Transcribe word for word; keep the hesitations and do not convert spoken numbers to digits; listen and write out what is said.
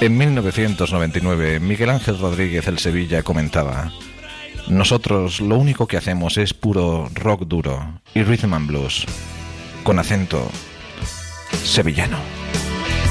En mil novecientos noventa y nueve, Miguel Ángel Rodríguez el Sevilla comentaba: nosotros lo único que hacemos es puro rock duro y rhythm and blues, con acento sevillano.